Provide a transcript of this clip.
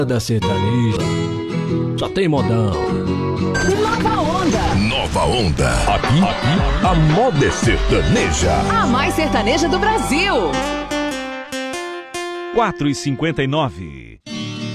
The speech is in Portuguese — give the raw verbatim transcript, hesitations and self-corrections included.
Da sertaneja, só tem modão. Nova Onda. Nova Onda. Aqui, aqui, a moda é sertaneja. A mais sertaneja do Brasil. quatro e cinquenta e nove.